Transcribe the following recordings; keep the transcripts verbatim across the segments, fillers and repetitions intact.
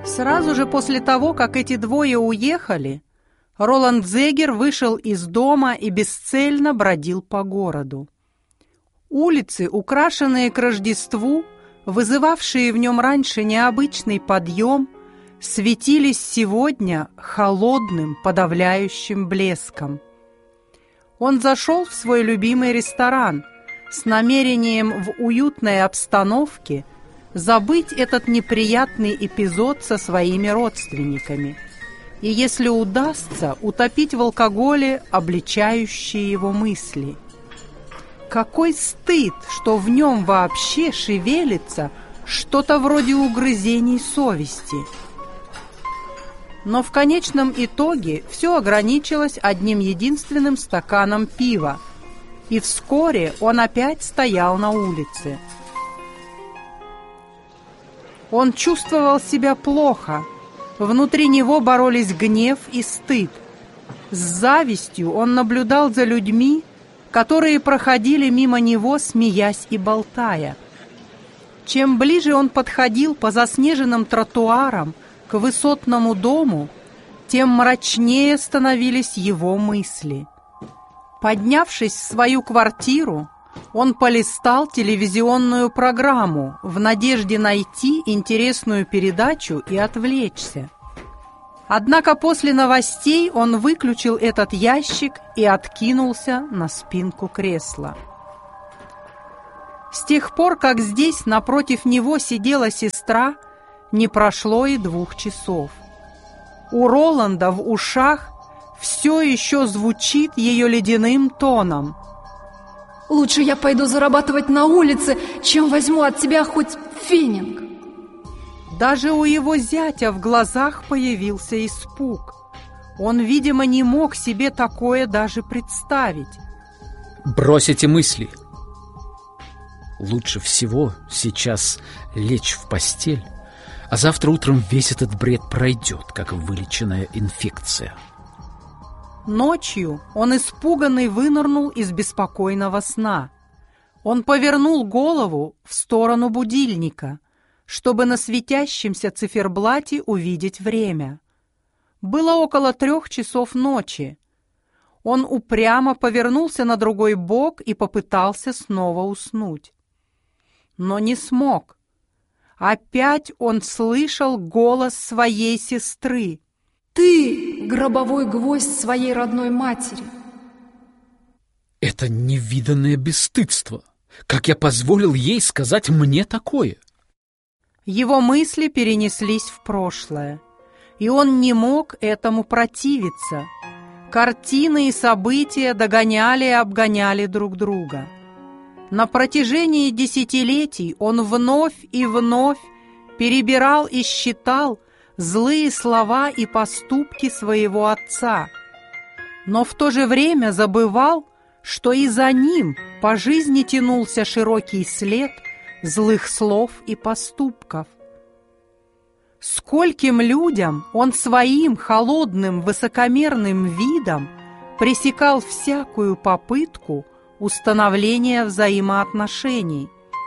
Сразу же после того, как эти двое уехали, Роланд Зегер вышел из дома и бесцельно бродил по городу. Улицы, украшенные к Рождеству, вызывавшие в нем раньше необычный подъем, светились сегодня холодным, подавляющим блеском. Он зашел в свой любимый ресторан с намерением в уютной обстановке забыть этот неприятный эпизод со своими родственниками и, если удастся, утопить в алкоголе обличающие его мысли. Какой стыд, что в нем вообще шевелится что-то вроде угрызений совести. Но в конечном итоге все ограничилось одним единственным стаканом пива, и вскоре он опять стоял на улице. Он чувствовал себя плохо, внутри него боролись гнев и стыд. С завистью он наблюдал за людьми, которые проходили мимо него, смеясь и болтая. Чем ближе он подходил по заснеженным тротуарам к высотному дому, тем мрачнее становились его мысли. Поднявшись в свою квартиру, он полистал телевизионную программу в надежде найти интересную передачу и отвлечься. Однако после новостей он выключил этот ящик и откинулся на спинку кресла. С тех пор, как здесь напротив него сидела сестра, не прошло и двух часов. У Роланда в ушах все еще звучит ее ледяным тоном. «Лучше я пойду зарабатывать на улице, чем возьму от тебя хоть фенинг». Даже у его зятя в глазах появился испуг. Он, видимо, не мог себе такое даже представить. Брось эти мысли. Лучше всего сейчас лечь в постель, а завтра утром весь этот бред пройдет, как вылеченная инфекция. Ночью он испуганный вынырнул из беспокойного сна. Он повернул голову в сторону будильника, чтобы на светящемся циферблате увидеть время. Было около трех часов ночи. Он упрямо повернулся на другой бок и попытался снова уснуть. Но не смог. Опять он слышал голос своей сестры. «Ты — гробовой гвоздь своей родной матери». Это невиданное бесстыдство. Как я позволил ей сказать мне такое? Его мысли перенеслись в прошлое, и он не мог этому противиться. Картины и события догоняли и обгоняли друг друга. На протяжении десятилетий он вновь и вновь перебирал и считал злые слова и поступки своего отца, но в то же время забывал, что и за ним по жизни тянулся широкий след злых слов и поступков. Скольким людям он своим холодным высокомерным видом пресекал всякую попытку установления взаимоотношений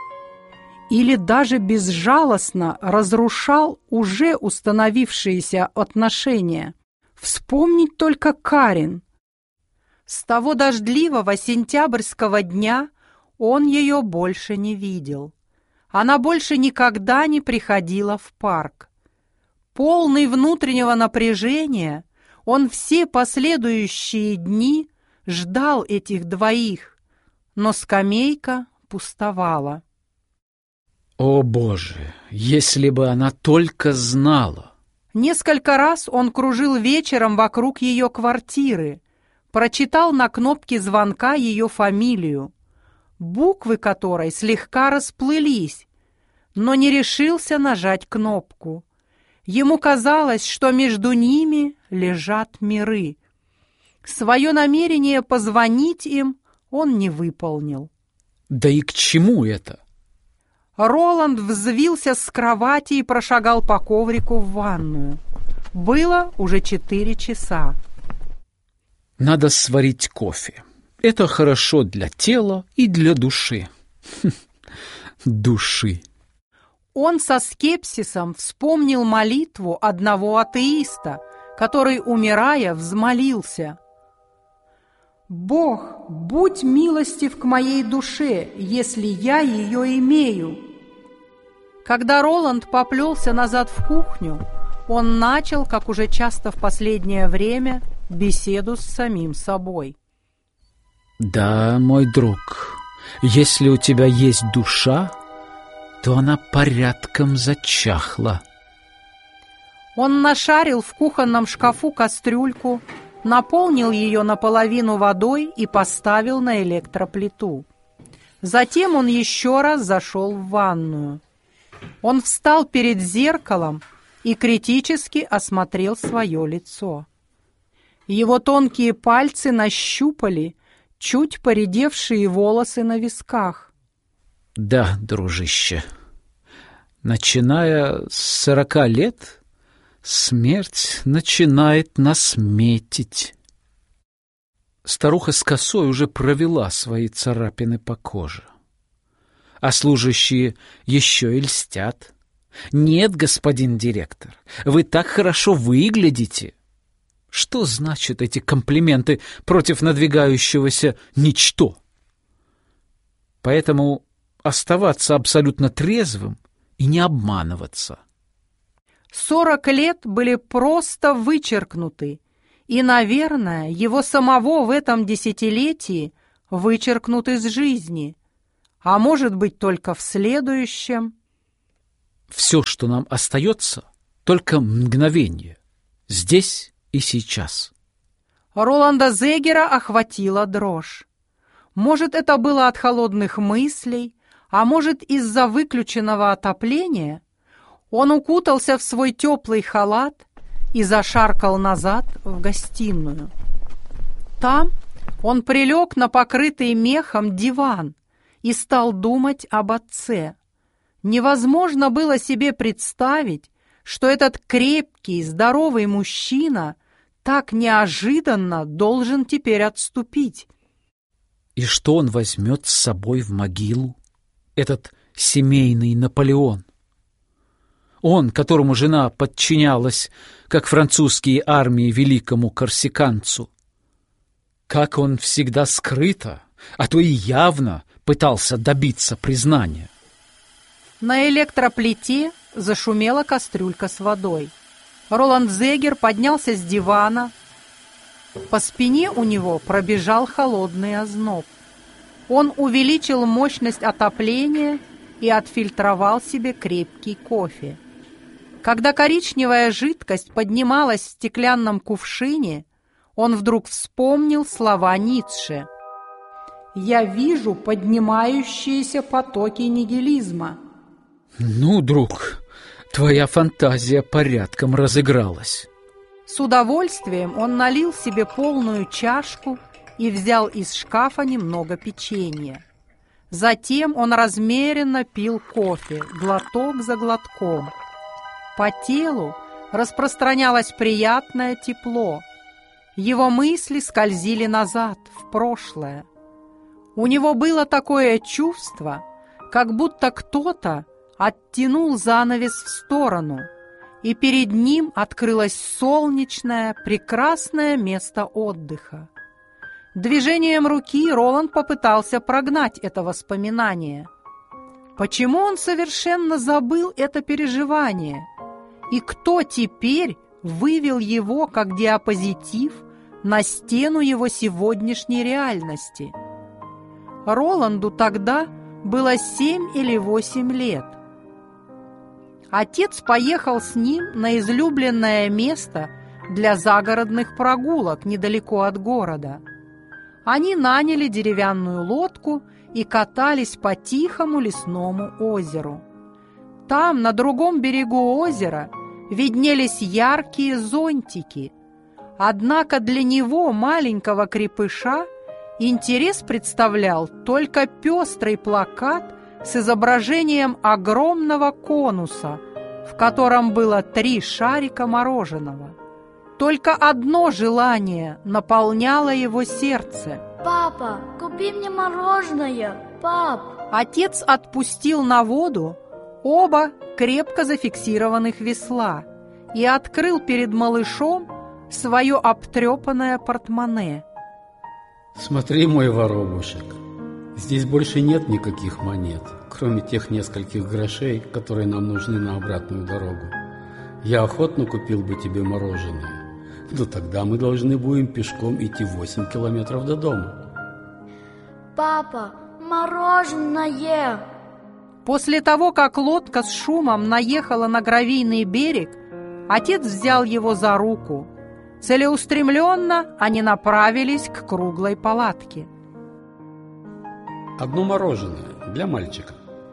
или даже безжалостно разрушал уже установившиеся отношения. Вспомнить только Карен. С того дождливого сентябрьского дня он ее больше не видел. Она больше никогда не приходила в парк. Полный внутреннего напряжения, он все последующие дни ждал этих двоих, но скамейка пустовала. О, Боже, если бы она только знала! Несколько раз он кружил вечером вокруг ее квартиры, прочитал на кнопке звонка ее фамилию, буквы которой слегка расплылись, но не решился нажать кнопку. Ему казалось, что между ними лежат миры. Свое намерение позвонить им он не выполнил. Да и к чему это? Роланд взвился с кровати и прошагал по коврику в ванную. Было уже четыре часа. Надо сварить кофе. Это хорошо для тела и для души. Души. Он со скепсисом вспомнил молитву одного атеиста, который, умирая, взмолился: «Бог, будь милостив к моей душе, если я ее имею». Когда Роланд поплелся назад в кухню, он начал, как уже часто в последнее время, беседу с самим собой. «Да, мой друг, если у тебя есть душа, то она порядком зачахла». Он нашарил в кухонном шкафу кастрюльку, наполнил ее наполовину водой и поставил на электроплиту. Затем он еще раз зашел в ванную. Он встал перед зеркалом и критически осмотрел свое лицо. Его тонкие пальцы нащупали чуть поредевшие волосы на висках. «Да, дружище, начиная с сорока лет смерть начинает нас метить». Старуха с косой уже провела свои царапины по коже. А служащие еще и льстят. «Нет, господин директор, вы так хорошо выглядите». Что значат эти комплименты против надвигающегося ничто? Поэтому оставаться абсолютно трезвым и не обманываться. Сорок лет были просто вычеркнуты, и, наверное, его самого в этом десятилетии вычеркнут из жизни, а может быть только в следующем. Все, что нам остается, только мгновение, здесь и сейчас. Роланда Зегера охватила дрожь. Может, это было от холодных мыслей, а может, из-за выключенного отопления. Он укутался в свой теплый халат и зашаркал назад в гостиную. Там он прилег на покрытый мехом диван и стал думать об отце. Невозможно было себе представить, что этот крепкий, здоровый мужчина так неожиданно должен теперь отступить. И что он возьмет с собой в могилу, этот семейный Наполеон? Он, которому жена подчинялась, как французские армии великому корсиканцу. Как он всегда скрыто, а то и явно пытался добиться признания. На электроплите зашумела кастрюлька с водой. Роланд Зегер поднялся с дивана. По спине у него пробежал холодный озноб. Он увеличил мощность отопления и отфильтровал себе крепкий кофе. Когда коричневая жидкость поднималась в стеклянном кувшине, он вдруг вспомнил слова Ницше: «Я вижу поднимающиеся потоки нигилизма». Ну, друг, твоя фантазия порядком разыгралась. С удовольствием он налил себе полную чашку и взял из шкафа немного печенья. Затем он размеренно пил кофе, глоток за глотком. По телу распространялось приятное тепло. Его мысли скользили назад, в прошлое. У него было такое чувство, как будто кто-то оттянул занавес в сторону, и перед ним открылось солнечное, прекрасное место отдыха. Движением руки Роланд попытался прогнать это воспоминание. Почему он совершенно забыл это переживание? И кто теперь вывел его как диапозитив на стену его сегодняшней реальности? Роланду тогда было семь или восемь лет. Отец поехал с ним на излюбленное место для загородных прогулок недалеко от города. Они наняли деревянную лодку и катались по тихому лесному озеру. Там, на другом берегу озера, виднелись яркие зонтики. Однако для него, маленького крепыша, интерес представлял только пестрый плакат с изображением огромного конуса, в котором было три шарика мороженого. Только одно желание наполняло его сердце. «Папа, купи мне мороженое, пап!» Отец отпустил на воду оба крепко зафиксированных весла и открыл перед малышом свое обтрепанное портмоне. Смотри, мой воробушек, здесь больше нет никаких монет, кроме тех нескольких грошей, которые нам нужны на обратную дорогу. Я охотно купил бы тебе мороженое, но тогда мы должны будем пешком идти восемь километров до дома. Папа, мороженое! После того, как лодка с шумом наехала на гравийный берег, отец взял его за руку. Целеустремленно они направились к круглой палатке. Одно мороженое для мальчика.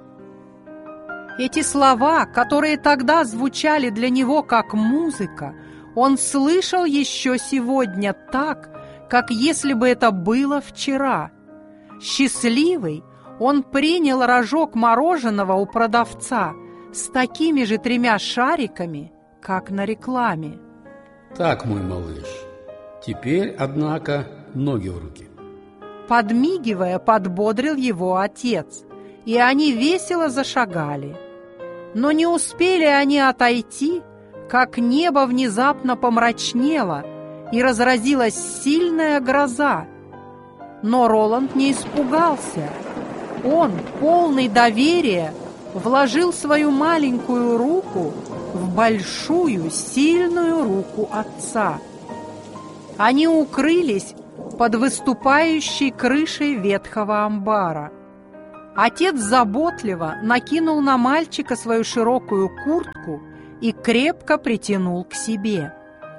Эти слова, которые тогда звучали для него как музыка, он слышал еще сегодня так, как если бы это было вчера. Счастливый, он принял рожок мороженого у продавца с такими же тремя шариками, как на рекламе. Так, мой малыш, теперь, однако, ноги в руки. Подмигивая, подбодрил его отец, и они весело зашагали. Но не успели они отойти, как небо внезапно помрачнело, и разразилась сильная гроза. Но Роланд не испугался. Он, полный доверия, вложил свою маленькую руку в большую, сильную руку отца. Они укрылись под выступающей крышей ветхого амбара. Отец заботливо накинул на мальчика свою широкую куртку и крепко притянул к себе.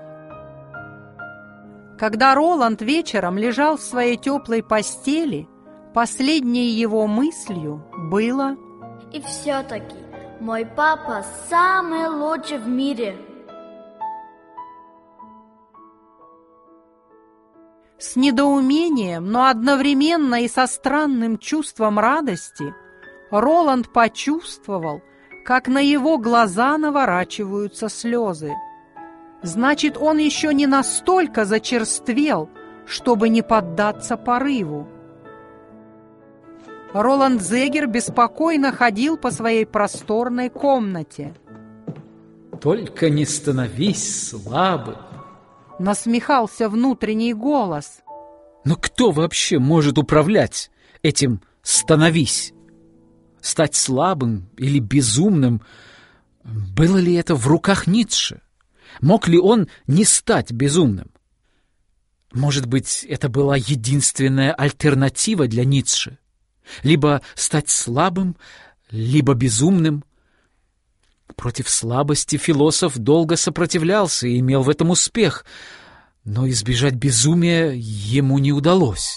Когда Роланд вечером лежал в своей теплой постели, последней его мыслью было: И все-таки мой папа самый лучший в мире. С недоумением, но одновременно и со странным чувством радости Роланд почувствовал, как на его глаза наворачиваются слезы. Значит, он еще не настолько зачерствел, чтобы не поддаться порыву. Роланд Зегер беспокойно ходил по своей просторной комнате. «Только не становись слабым!» Насмехался внутренний голос. Но кто вообще может управлять этим «становись»? Стать слабым или безумным? Было ли это в руках Ницше? Мог ли он не стать безумным? Может быть, это была единственная альтернатива для Ницше? Либо стать слабым, либо безумным. Против слабости философ долго сопротивлялся и имел в этом успех, но избежать безумия ему не удалось.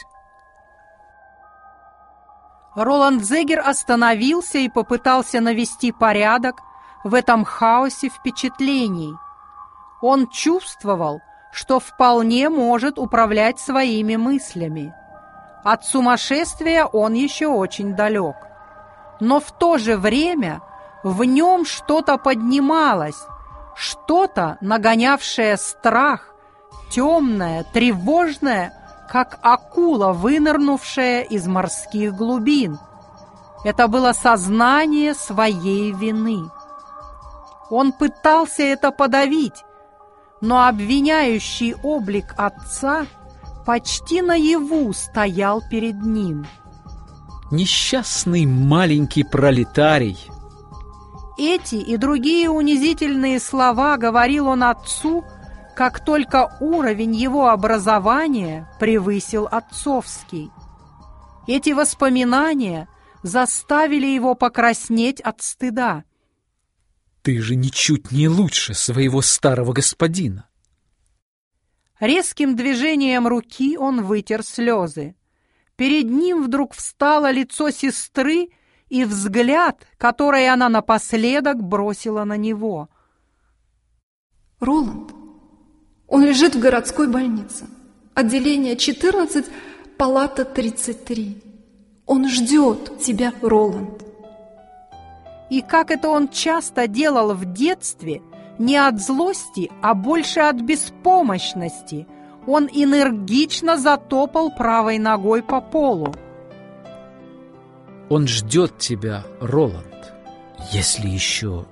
Роланд Зегер остановился и попытался навести порядок в этом хаосе впечатлений. Он чувствовал, что вполне может управлять своими мыслями. От сумасшествия он еще очень далек. Но в то же время в нем что-то поднималось, что-то, нагонявшее страх, темное, тревожное, как акула, вынырнувшая из морских глубин. Это было сознание своей вины. Он пытался это подавить, но обвиняющий облик отца почти наяву стоял перед ним. Несчастный маленький пролетарий. Эти и другие унизительные слова говорил он отцу, как только уровень его образования превысил отцовский. Эти воспоминания заставили его покраснеть от стыда. Ты же ничуть не лучше своего старого господина. Резким движением руки он вытер слезы. Перед ним вдруг встало лицо сестры и взгляд, который она напоследок бросила на него. Роланд, он лежит в городской больнице. Отделение четырнадцать, палата тридцать три. Он ждет тебя, Роланд. И как это он часто делал в детстве, не от злости, а больше от беспомощности, он энергично затопал правой ногой по полу. Он ждет тебя, Роланд, если еще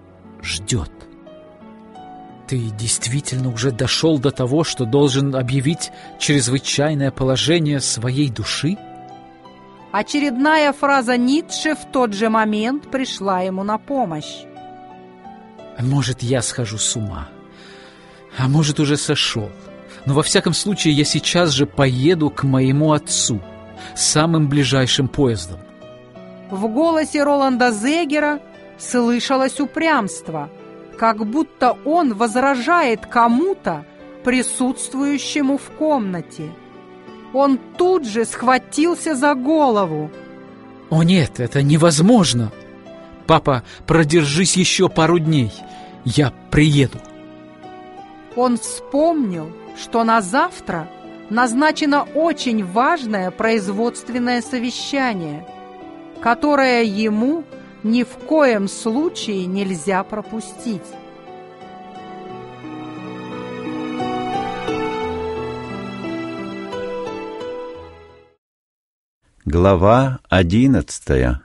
ждет. Ты действительно уже дошел до того, что должен объявить чрезвычайное положение своей души? Очередная фраза Ницше в тот же момент пришла ему на помощь. Может, я схожу с ума, а может, уже сошел. Но во всяком случае я сейчас же поеду к моему отцу самым ближайшим поездом. В голосе Роланда Зегера слышалось упрямство, как будто он возражает кому-то, присутствующему в комнате. Он тут же схватился за голову. «О нет, это невозможно! Папа, продержись еще пару дней, я приеду!» Он вспомнил, что на завтра назначено очень важное производственное совещание, которое ему ни в коем случае нельзя пропустить. Глава одиннадцатая.